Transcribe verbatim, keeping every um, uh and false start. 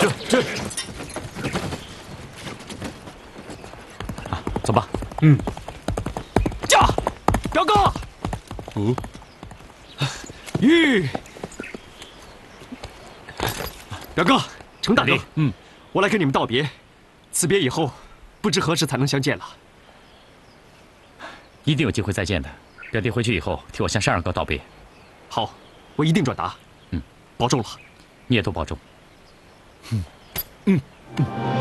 这这。 啊，走吧。 嗯。驾，表哥。 哦。 吁。表哥，程大哥， 嗯， 我来跟你们道别。此别以后，不知何时才能相见了。 一定有机会再见的。表弟回去以后，替我向单二哥道别。 好，我一定转达。 嗯， 保重了。 你也多保重。 嗯嗯。